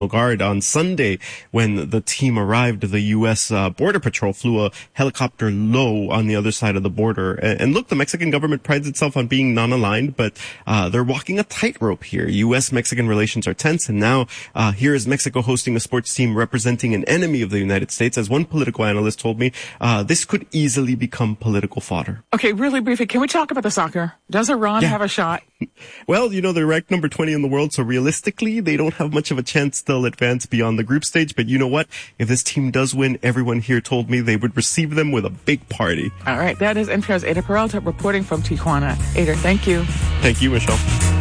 Guard on Sunday when the team arrived. The U.S. Border Patrol flew a helicopter low on the other side of the border. And look, the Mexican government prides itself on being non-aligned, but they're walking a tightrope here. U.S.-Mexican relations are tense, and now here is Mexico hosting a sports team representing an enemy of the United States. As one political analyst told me, this could easily become political fodder. Okay, really briefly, can we talk about the soccer? Does Iran have a shot? Well, they're ranked number 20 in the world, so realistically, they don't have much of a chance to advance beyond the group stage. But you know what? If this team does win, everyone here told me they would receive them with a big party. All right, that is NPR's Ada Peralta reporting from Tijuana. Ada, thank you. Thank you, Michelle.